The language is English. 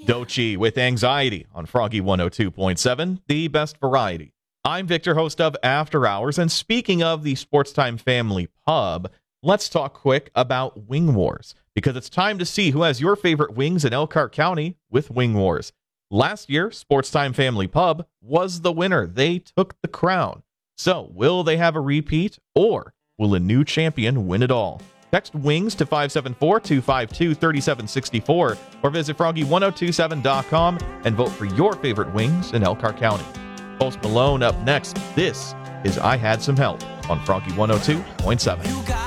Dochi with Anxiety on Froggy 102.7, the best variety. I'm Victor, host of After Hours, and speaking of the Sports Time Family Pub, let's talk quick about Wing Wars, because it's time to see who has your favorite wings in Elkhart County with Wing Wars. Last year, Sports Time Family Pub was the winner. They took the crown. So, will they have a repeat, or will a new champion win it all? Text WINGS to 574-252-3764 or visit froggy1027.com and vote for your favorite wings in Elkhart County. Post Malone up next. This is I Had Some Help on Froggy 102.7.